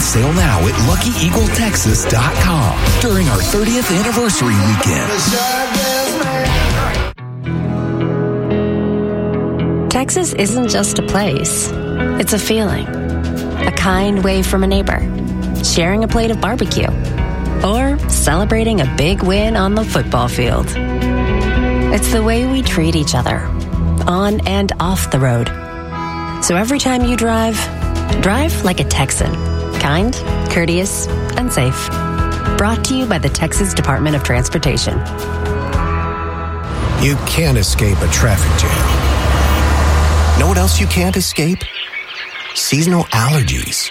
sale now at LuckyEagleTexas.com during our 30th anniversary weekend. Texas isn't just a place. It's a feeling. A kind wave from a neighbor. Sharing a plate of barbecue. Or celebrating a big win on the football field. It's the way we treat each other. On and off the road. So every time you drive like a Texan. Kind, courteous, and safe. Brought to you by the Texas Department of Transportation. You can't escape a traffic jam. Know what else you can't escape? Seasonal allergies.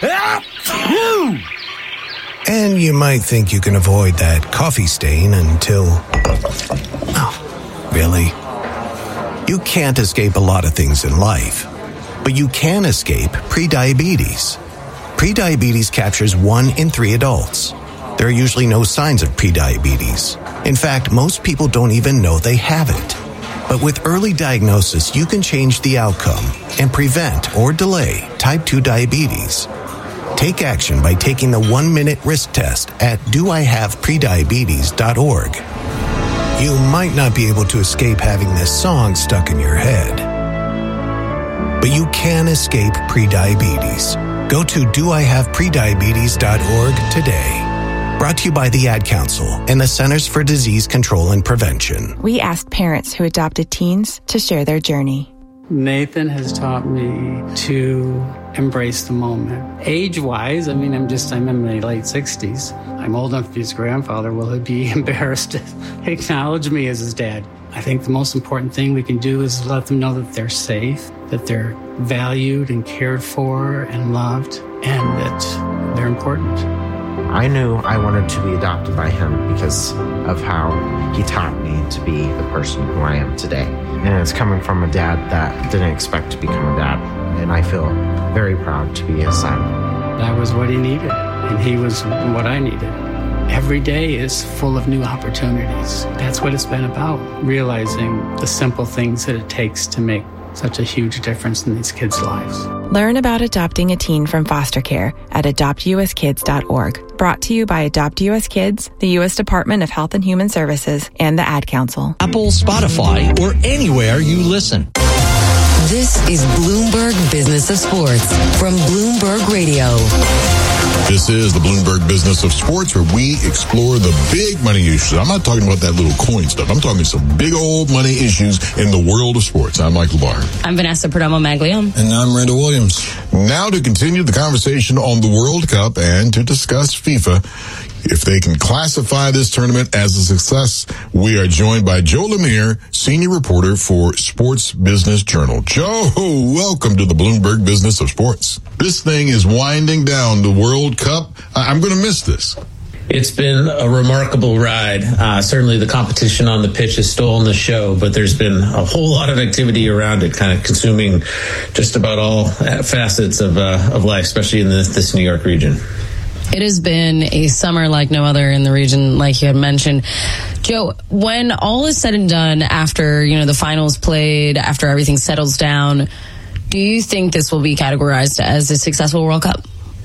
And you might think you can avoid that coffee stain until... Oh, really? You can't escape a lot of things in life, but you can escape prediabetes. Prediabetes captures 1 in 3 adults. There are usually no signs of prediabetes. In fact, most people don't even know they have it. But with early diagnosis, you can change the outcome and prevent or delay type 2 diabetes. Take action by taking the 1-minute risk test at doihaveprediabetes.org. You might not be able to escape having this song stuck in your head, but you can escape prediabetes. Go to doihaveprediabetes.org today. Brought to you by the Ad Council and the Centers for Disease Control and Prevention. We asked parents who adopted teens to share their journey. Nathan has taught me to embrace the moment. Age-wise, I'm in my late 60s. I'm old enough to be his grandfather. Will he be embarrassed to acknowledge me as his dad? I think the most important thing we can do is let them know that they're safe, that they're valued and cared for and loved, and that they're important. I knew I wanted to be adopted by him because of how he taught me to be the person who I am today. And it's coming from a dad that didn't expect to become a dad. And I feel very proud to be his son. I was what he needed, and he was what I needed. Every day is full of new opportunities. That's what it's been about, realizing the simple things that it takes to make such a huge difference in these kids' lives. Learn about adopting a teen from foster care at adoptuskids.org. Brought to you by Adopt US Kids, the U.S. Department of Health and Human Services, and the Ad Council. Apple, Spotify, or anywhere you listen. This is Bloomberg Business of Sports from Bloomberg Radio. This is the Bloomberg Business of Sports, where we explore the big money issues. I'm not talking about that little coin stuff. I'm talking some big old money issues in the world of sports. I'm Michael Barr. I'm Vanessa Perdomo-Maglione. And I'm Randall Williams. Now to continue the conversation on the World Cup and to discuss FIFA, if they can classify this tournament as a success, we are joined by Joe Lemire, senior reporter for Sports Business Journal. Joe, welcome to the Bloomberg Business of Sports. This thing is winding down, the World Cup. I'm going to miss this. It's been a remarkable ride. Certainly the competition on the pitch has stolen the show, but there's been a whole lot of activity around it, kind of consuming just about all facets of life, especially in this New York region. It has been a summer like no other in the region, like you had mentioned. Joe, when all is said and done, after the finals played, after everything settles down, do you think this will be categorized as a successful World Cup?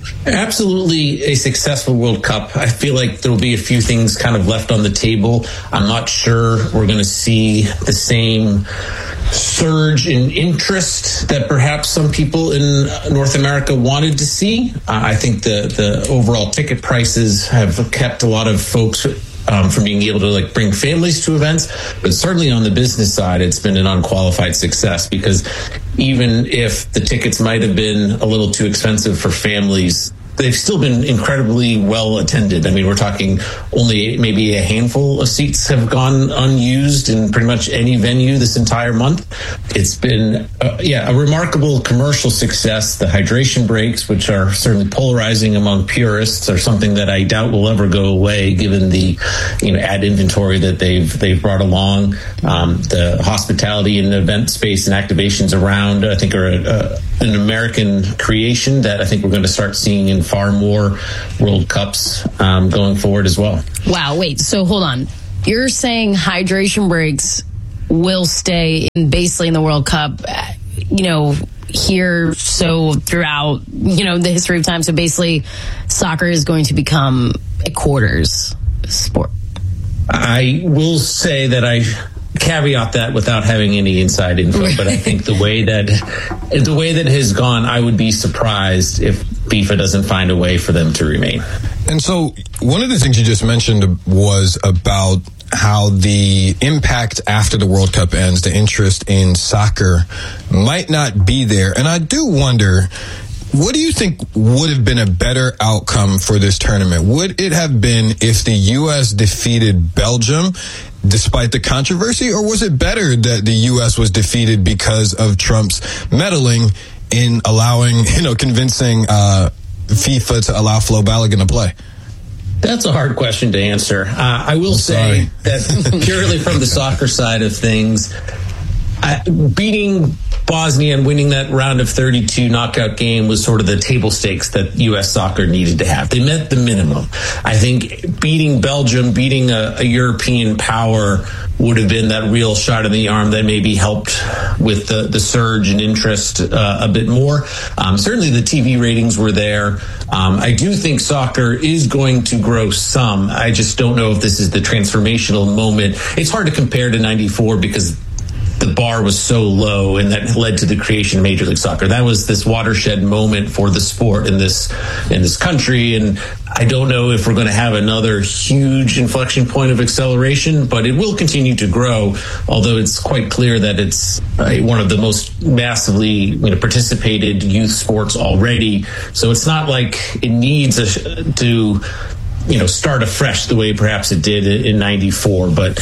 Absolutely a successful World Cup. I feel like there will be a few things kind of left on the table. I'm not sure we're going to see the same surge in interest that perhaps some people in North America wanted to see. I think the overall ticket prices have kept a lot of folks from being able to bring families to events, but certainly on the business side, it's been an unqualified success, because even if the tickets might have been a little too expensive for families, they've still been incredibly well attended. I mean, we're talking only maybe a handful of seats have gone unused in pretty much any venue this entire month. It's been, a remarkable commercial success. The hydration breaks, which are certainly polarizing among purists, are something that I doubt will ever go away, given the ad inventory that they've brought along. The hospitality and event space and activations around, I think, are an American creation that I think we're going to start seeing in far more World Cups going forward as well. Wow, wait, so hold on. You're saying hydration breaks will stay basically in the World Cup, hear so throughout, the history of time. So basically, soccer is going to become a quarters sport. I will say that I caveat that without having any inside info, but I think the way that it has gone, I would be surprised if FIFA doesn't find a way for them to remain. And so one of the things you just mentioned was about how the impact after the World Cup ends, the interest in soccer might not be there. And I do wonder, what do you think would have been a better outcome for this tournament? Would it have been if the U.S. defeated Belgium despite the controversy, or was it better that the U.S. was defeated because of Trump's meddling in allowing, convincing FIFA to allow Flo Balogun to play? That's a hard question to answer. I will say that purely from the soccer side of things, beating Bosnia and winning that round of 32 knockout game was sort of the table stakes that U.S. soccer needed to have. They met the minimum. I think beating Belgium, beating a European power would have been that real shot in the arm that maybe helped with the surge in interest a bit more. Certainly the TV ratings were there. I do think soccer is going to grow some. I just don't know if this is the transformational moment. It's hard to compare to 94 because the bar was so low, and that led to the creation of Major League Soccer. That was this watershed moment for the sport in this country, and I don't know if we're going to have another huge inflection point of acceleration, but it will continue to grow, although it's quite clear that it's one of the most massively participated youth sports already. So it's not like it needs to start afresh the way perhaps it did in 94, but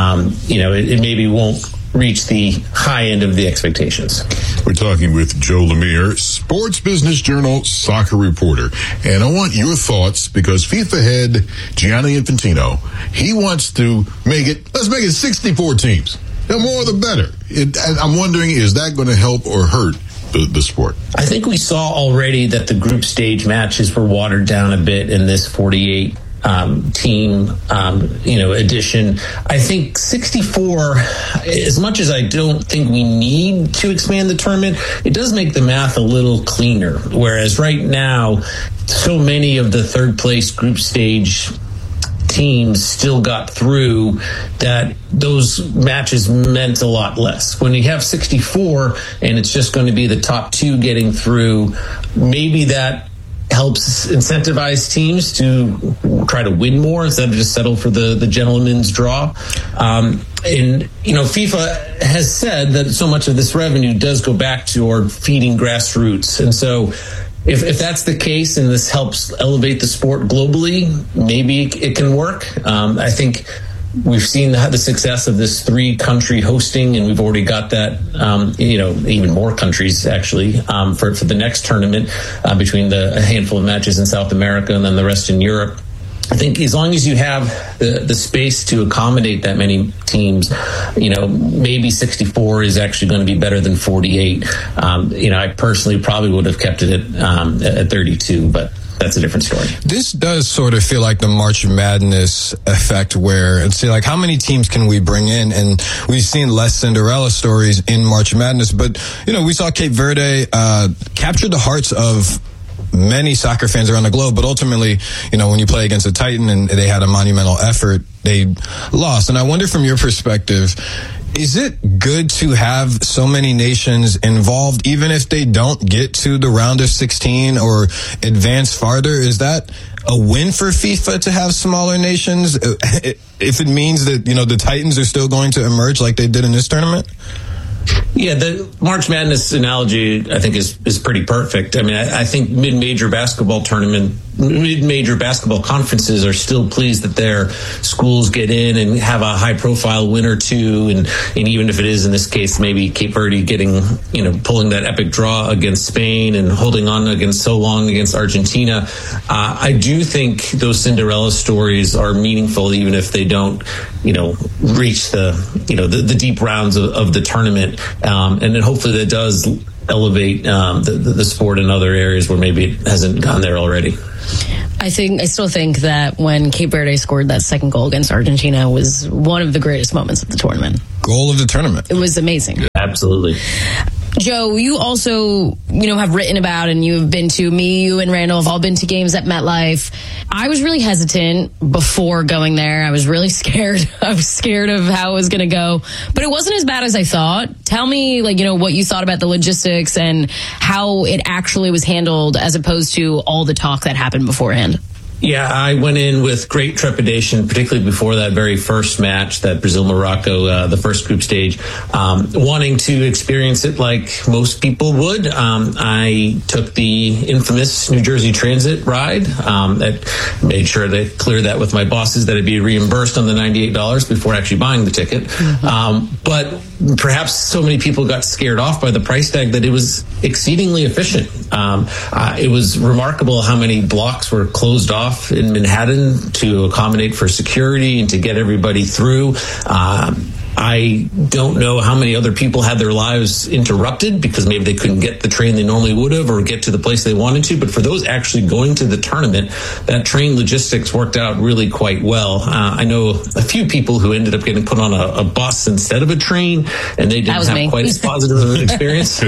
it maybe won't reach the high end of the expectations. We're talking with Joe Lemire, Sports Business Journal soccer reporter. And I want your thoughts, because FIFA head Gianni Infantino, he wants to let's make it 64 teams. The more the better. I'm wondering, is that going to help or hurt the sport? I think we saw already that the group stage matches were watered down a bit in this 48 team, edition. I think 64, as much as I don't think we need to expand the tournament, it does make the math a little cleaner. Whereas right now, so many of the third place group stage teams still got through, that those matches meant a lot less. When you have 64 and it's just going to be the top two getting through, maybe that helps incentivize teams to try to win more instead of just settle for the gentleman's draw. And FIFA has said that so much of this revenue does go back toward feeding grassroots. And so if that's the case and this helps elevate the sport globally, maybe it can work. I think we've seen the success of this 3-country hosting, and we've already got that, even more countries actually for the next tournament between a handful of matches in South America and then the rest in Europe. I think as long as you have the space to accommodate that many teams, maybe 64 is actually going to be better than 48. I personally probably would have kept it at 32, but that's a different story. This does sort of feel like the March Madness effect, where it's like, how many teams can we bring in? And we've seen less Cinderella stories in March Madness, but, we saw Cape Verde capture the hearts of many soccer fans around the globe, but ultimately, when you play against a Titan and they had a monumental effort, they lost. And I wonder, from your perspective, is it good to have so many nations involved, even if they don't get to the round of 16 or advance farther? Is that a win for FIFA to have smaller nations, if it means that, the Titans are still going to emerge like they did in this tournament? Yeah, the March Madness analogy, I think, is pretty perfect. I mean, I think mid-major basketball conferences are still pleased that their schools get in and have a high-profile win or two, and even if it is, in this case, maybe Cape Verde getting, pulling that epic draw against Spain and holding on against Argentina. I do think those Cinderella stories are meaningful, even if they don't, reach the deep rounds of the tournament. And then hopefully that does elevate the sport in other areas where maybe it hasn't gone there already. I still think that when Cape Verde scored that second goal against Argentina was one of the greatest moments of the tournament. Goal of the tournament. It was amazing. Absolutely. Joe, you also, have written about and you've been to, you and Randall have all been to games at MetLife. I was really hesitant before going there. I was really scared. I was scared of how it was going to go, but it wasn't as bad as I thought. Tell me, what you thought about the logistics and how it actually was handled as opposed to all the talk that happened beforehand. Yeah, I went in with great trepidation, particularly before that very first match, that Brazil-Morocco, the first group stage, wanting to experience it like most people would. I took the infamous New Jersey Transit ride. That made sure to clear that with my bosses that I'd be reimbursed on the $98 before actually buying the ticket. But perhaps so many people got scared off by the price tag that it was exceedingly efficient. It was remarkable how many blocks were closed off in Manhattan to accommodate for security and to get everybody through. I don't know how many other people had their lives interrupted because maybe they couldn't get the train they normally would have or get to the place they wanted to. But for those actually going to the tournament, that train logistics worked out really quite well. I know a few people who ended up getting put on a bus instead of a train, and they didn't have quite as positive of an experience.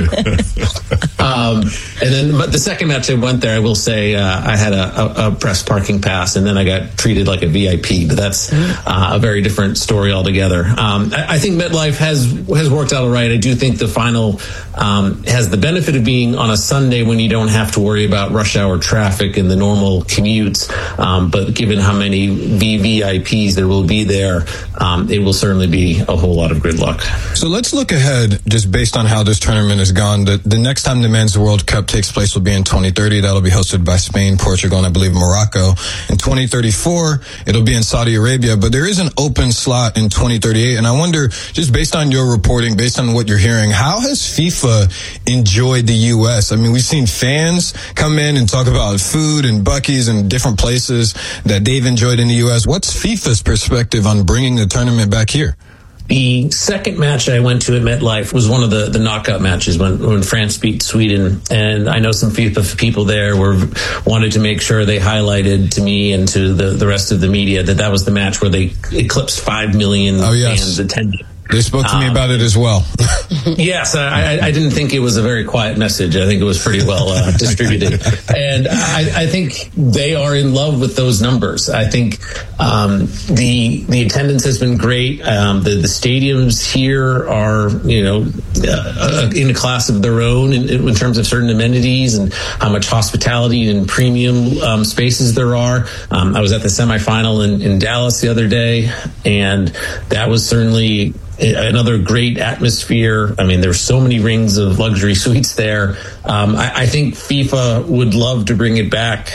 But the second match I went there, I will say I had a press parking pass, and then I got treated like a VIP. But that's a very different story altogether. I think MetLife has worked out all right. I do think the final has the benefit of being on a Sunday when you don't have to worry about rush hour traffic and the normal commutes. But given how many VVIPs there will be there, it will certainly be a whole lot of gridlock. So let's look ahead, just based on how this tournament has gone. The next time the Men's World Cup takes place will be in 2030. That'll be hosted by Spain, Portugal, and I believe Morocco. In 2034, it'll be in Saudi Arabia. But there is an open slot in 2038, and I wonder, just based on your reporting, based on what you're hearing, how has FIFA enjoyed the U.S.? I mean, we've seen fans come in and talk about food and Buc-ee's and different places that they've enjoyed in the U.S. What's FIFA's perspective on bringing the tournament back here? The second match I went to at MetLife was one of the knockout matches when France beat Sweden. And I know some FIFA people there wanted to make sure they highlighted to me and to the rest of the media that was the match where they eclipsed 5 million fans attending. They spoke to me about it as well. Yes, I didn't think it was a very quiet message. I think it was pretty well distributed. And I think they are in love with those numbers. I think the attendance has been great. The stadiums here are, in a class of their own in terms of certain amenities and how much hospitality and premium spaces there are. I was at the semifinal in Dallas the other day, and that was certainly another great atmosphere. I mean, there's so many rings of luxury suites there. I think FIFA would love to bring it back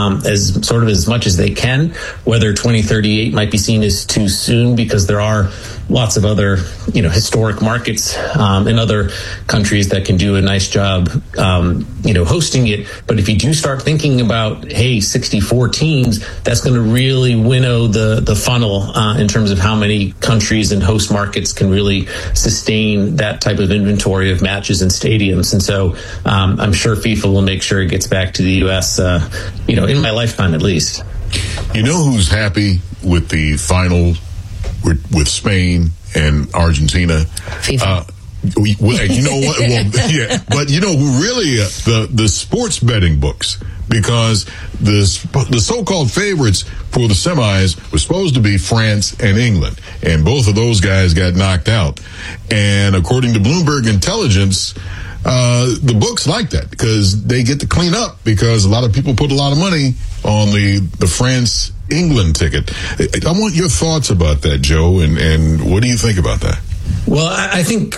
as much as they can. Whether 2038 might be seen as too soon, because there are lots of other, historic markets in other countries that can do a nice job, hosting it. But if you do start thinking about, 64 teams, that's going to really winnow the funnel in terms of how many countries and host markets can really sustain that type of inventory of matches and stadiums. And so I'm sure FIFA will make sure it gets back to the U.S., in my lifetime at least. You know who's happy with the final with Spain and Argentina? FIFA. You know what? Well, yeah, but really the sports betting books, because the so-called favorites for the semis were supposed to be France and England, and both of those guys got knocked out. And according to Bloomberg Intelligence, the books like that because they get to clean up, because a lot of people put a lot of money on the France-England ticket. I want your thoughts about that, Joe, and what do you think about that? Well, I think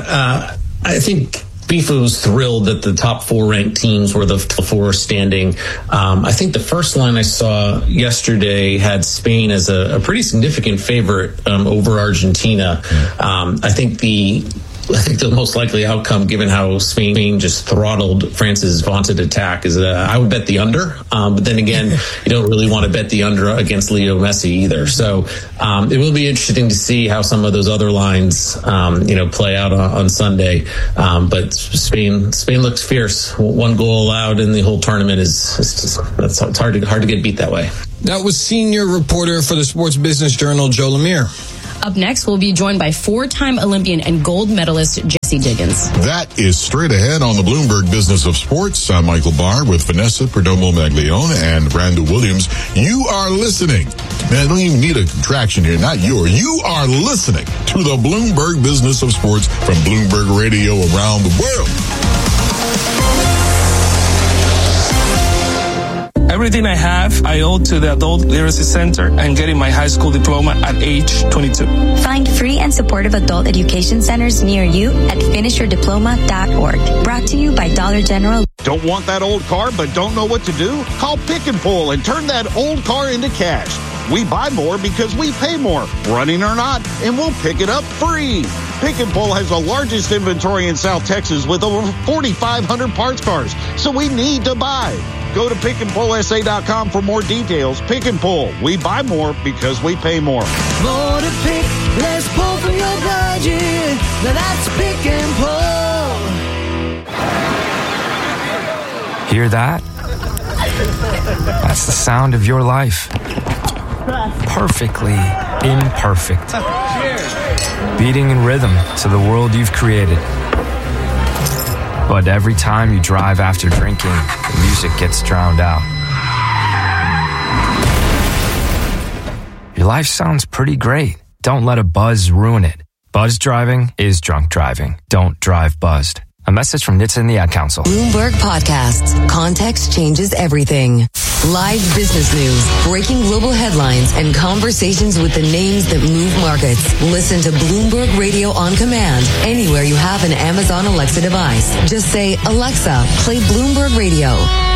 FIFA was thrilled that the top 4 ranked teams were the 4 standing. I think the first line I saw yesterday had Spain as a pretty significant favorite over Argentina. I think the most likely outcome, given how Spain just throttled France's vaunted attack, is I would bet the under. But then again, you don't really want to bet the under against Leo Messi either. So it will be interesting to see how some of those other lines, play out on Sunday. But Spain looks fierce. 1 goal allowed in the whole tournament it's hard to get beat that way. That was senior reporter for the Sports Business Journal, Joe Lemire. Up next, we'll be joined by 4-time Olympian and gold medalist Jesse Diggins. That is straight ahead on the Bloomberg Business of Sports. I'm Michael Barr with Vanessa Perdomo-Maglione and Randall Williams. You are listening. Man, I don't even need a contraction here. Not you are listening to the Bloomberg Business of Sports from Bloomberg Radio around the world. Everything I have, I owe to the Adult Literacy Center and getting my high school diploma at age 22. Find free and supportive adult education centers near you at finishyourdiploma.org. Brought to you by Dollar General. Don't want that old car but don't know what to do? Call Pick and Pull and turn that old car into cash. We buy more because we pay more, running or not, and we'll pick it up free. Pick and Pull has the largest inventory in South Texas with over 4,500 parts cars, so we need to buy. Go to pickandpullsa.com for more details. Pick and Pull. We buy more because we pay more. More to pick, less pull from your budget. Now that's Pick and Pull. Hear that? That's the sound of your life. Perfectly imperfect. Beating in rhythm to the world you've created. But every time you drive after drinking, the music gets drowned out. Your life sounds pretty great. Don't let a buzz ruin it. Buzz driving is drunk driving. Don't drive buzzed. A message from NHTSA and the Ad Council. Bloomberg Podcasts. Context changes everything. Live business news, breaking global headlines, and conversations with the names that move markets. Listen to Bloomberg Radio on command anywhere you have an Amazon Alexa device. Just say, Alexa, play Bloomberg Radio.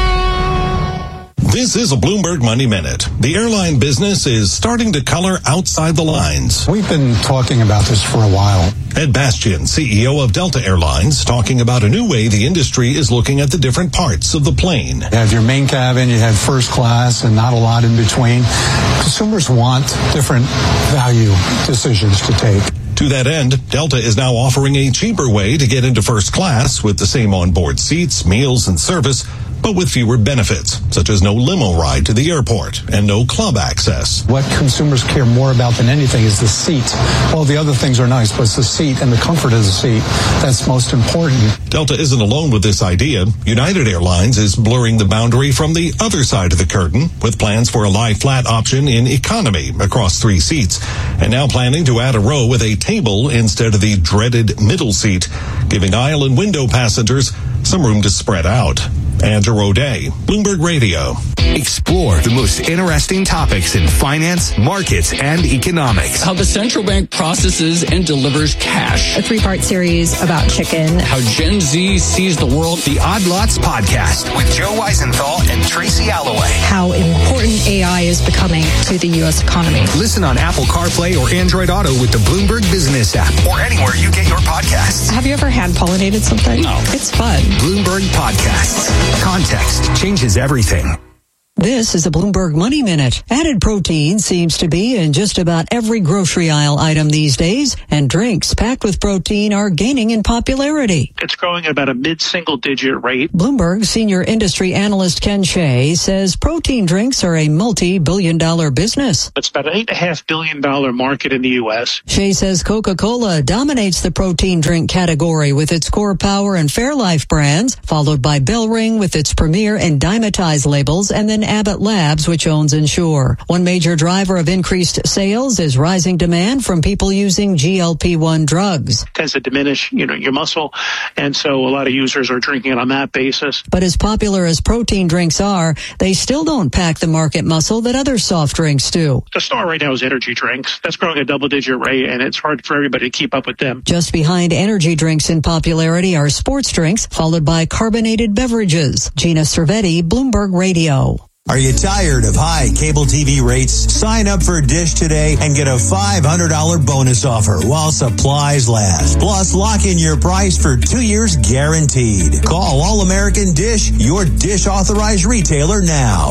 This is a Bloomberg Money Minute. The airline business is starting to color outside the lines. We've been talking about this for a while. Ed Bastian, CEO of Delta Airlines, talking about a new way the industry is looking at the different parts of the plane. You have your main cabin, you have first class, and not a lot in between. Consumers want different value decisions to take. To that end, Delta is now offering a cheaper way to get into first class with the same onboard seats, meals, and service, but with fewer benefits, such as no limo ride to the airport and no club access. What consumers care more about than anything is the seat. Well, the other things are nice, but it's the seat and the comfort of the seat that's most important. Delta isn't alone with this idea. United Airlines is blurring the boundary from the other side of the curtain with plans for a lie-flat option in economy across 3 seats, and now planning to add a row with a table instead of the dreaded middle seat, giving aisle and window passengers some room to spread out. Andrew O'Day, Bloomberg Radio. Explore the most interesting topics in finance, markets, and economics. How the central bank processes and delivers cash. A 3-part series about chicken. How Gen Z sees the world. The Odd Lots Podcast with Joe Weisenthal and Tracy Alloway. How important AI is becoming to the U.S. economy. Listen on Apple CarPlay or Android Auto with the Bloomberg Business app or anywhere you get your podcasts. Have you ever hand-pollinated something? No. It's fun. Bloomberg Podcasts. Context changes everything. This is a Bloomberg Money Minute. Added protein seems to be in just about every grocery aisle item these days, and drinks packed with protein are gaining in popularity. It's growing at about a mid-single-digit rate. Bloomberg senior industry analyst Ken Shea says protein drinks are a multi-billion-dollar business. It's about an $8.5 billion market in the U.S. Shea says Coca-Cola dominates the protein drink category with its Core Power and Fairlife brands, followed by Bellring with its Premier and Dymatize labels, and then Abbott Labs, which owns Ensure. One major driver of increased sales is rising demand from people using GLP-1 drugs. It tends to diminish, your muscle, and so a lot of users are drinking it on that basis. But as popular as protein drinks are, they still don't pack the market muscle that other soft drinks do. The star right now is energy drinks. That's growing at a double-digit rate, and it's hard for everybody to keep up with them. Just behind energy drinks in popularity are sports drinks, followed by carbonated beverages. Gina Cervetti, Bloomberg Radio. Are you tired of high cable TV rates? Sign up for Dish today and get a $500 bonus offer while supplies last. Plus, lock in your price for 2 years guaranteed. Call All-American Dish, your Dish authorized retailer now.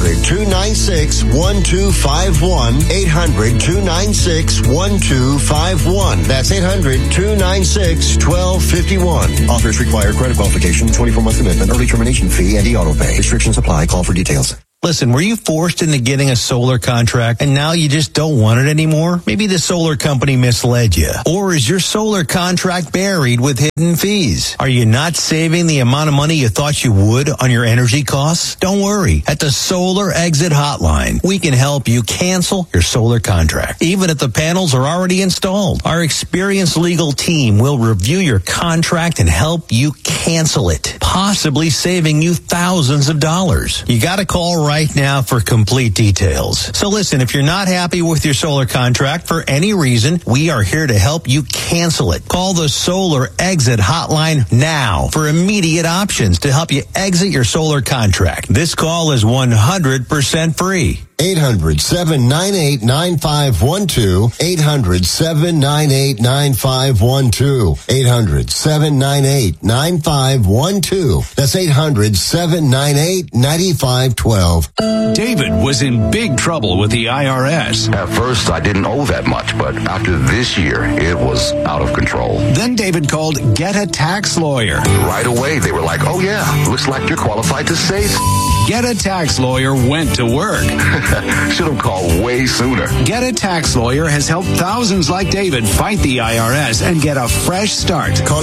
800-296-1251. 800-296-1251. That's 800-296-1251. Offers require credit qualification, 24-month commitment, early termination fee, and e-auto pay. Restrictions apply. Call for details. Listen, were you forced into getting a solar contract and now you just don't want it anymore? Maybe the solar company misled you. Or is your solar contract buried with hidden fees? Are you not saving the amount of money you thought you would on your energy costs? Don't worry. At the Solar Exit Hotline, we can help you cancel your solar contract, even if the panels are already installed. Our experienced legal team will review your contract and help you cancel it, possibly saving you thousands of dollars. You got to call right now for complete details. So listen, if you're not happy with your solar contract for any reason, we are here to help you cancel it. Call the Solar Exit Hotline now for immediate options to help you exit your solar contract. This call is 100% free. 800-798-9512. 800-798-9512. 800-798-9512. That's 800-798-9512. David was in big trouble with the IRS. At first, I didn't owe that much, but after this year, it was out of control. Then David called Get a Tax Lawyer. Right away, they were like, oh yeah, looks like you're qualified to save. Get a Tax Lawyer went to work. Should have called way sooner. Get a Tax Lawyer has helped thousands like David fight the IRS and get a fresh start. Call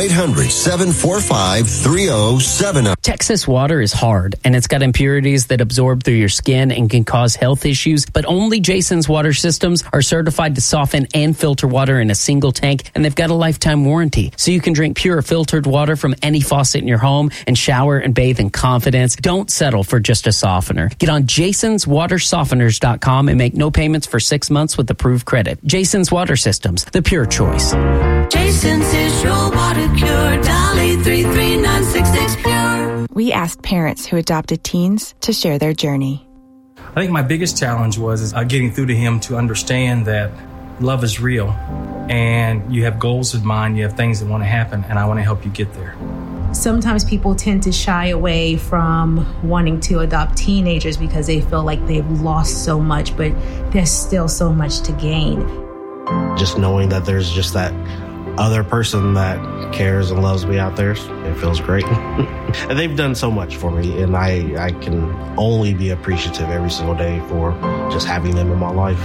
800-745-3070. Texas water is hard, and it's got impurities that absorb through your skin and can cause health issues, but only Jason's Water Systems are certified to soften and filter water in a single tank, and they've got a lifetime warranty. So you can drink pure filtered water from any faucet in your home and shower and bathe in confidence. Don't settle for just a softener. Get on jasonswatersofteners.com and make no payments for 6 months with approved credit. Jason's Water Systems, the pure choice. Jason's is your water cure. Dolly 33966 Pure. We asked parents who adopted teens to share their journey. I think my biggest challenge was getting through to him to understand that love is real and you have goals in mind, you have things that want to happen, and I want to help you get there. Sometimes people tend to shy away from wanting to adopt teenagers because they feel like they've lost so much, but there's still so much to gain. Just knowing that there's just that other person that cares and loves me out there, it feels great. And they've done so much for me, and I can only be appreciative every single day for just having them in my life.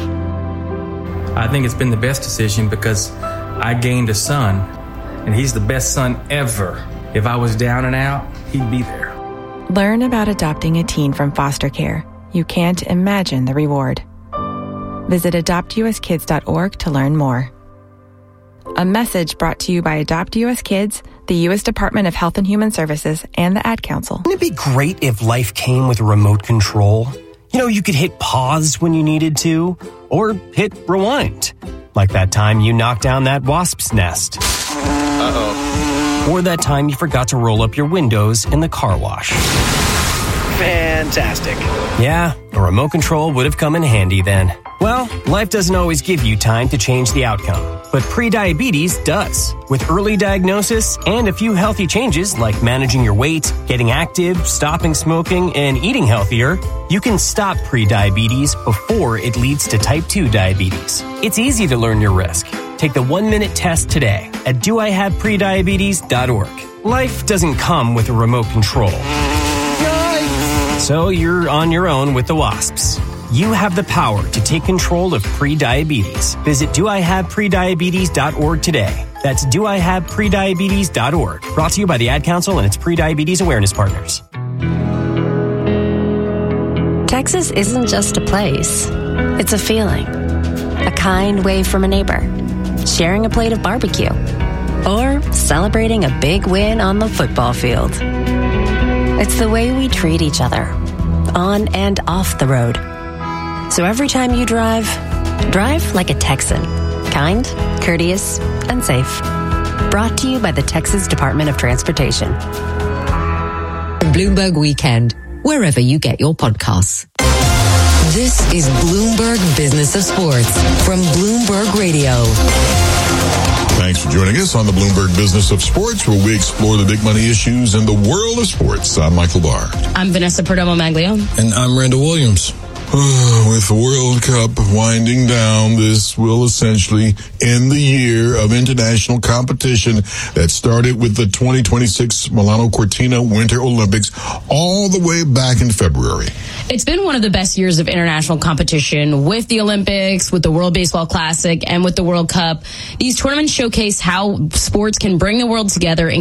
I think it's been the best decision because I gained a son, and he's the best son ever. If I was down and out, he'd be there. Learn about adopting a teen from foster care. You can't imagine the reward. Visit adoptuskids.org to learn more. A message brought to you by Adopt U.S. Kids, the U.S. Department of Health and Human Services, and the Ad Council. Wouldn't it be great if life came with a remote control? You know, you could hit pause when you needed to, or hit rewind. Like that time you knocked down that wasp's nest. Uh-oh. Or that time you forgot to roll up your windows in the car wash. Fantastic. Yeah, a remote control would have come in handy then. Well, life doesn't always give you time to change the outcome, but prediabetes does. With early diagnosis and a few healthy changes like managing your weight, getting active, stopping smoking, and eating healthier, you can stop prediabetes before it leads to type 2 diabetes. It's easy to learn your risk. Take the 1-minute test today at doihaveprediabetes.org. Life doesn't come with a remote control. Yikes! So you're on your own with the wasps. You have the power to take control of prediabetes. Visit doihaveprediabetes.org today. That's doihaveprediabetes.org. Brought to you by the Ad Council and its Prediabetes Awareness Partners. Texas isn't just a place. It's a feeling. A kind wave from a neighbor. Sharing a plate of barbecue. Or celebrating a big win on the football field. It's the way we treat each other. On and off the road. So every time you drive like a Texan. Kind, courteous, and safe. Brought to you by the Texas Department of Transportation. Bloomberg Weekend, wherever you get your podcasts. This is Bloomberg Business of Sports from Bloomberg Radio. Thanks for joining us on the Bloomberg Business of Sports, where we explore the big money issues in the world of sports. I'm Michael Barr. I'm Vanessa Perdomo Maglio. And I'm Randall Williams. With the World Cup winding down, this will essentially end the year of international competition that started with the 2026 Milano Cortina Winter Olympics all the way back in February. It's been one of the best years of international competition with the Olympics, with the World Baseball Classic, and with the World Cup. These tournaments showcase how sports can bring the world together and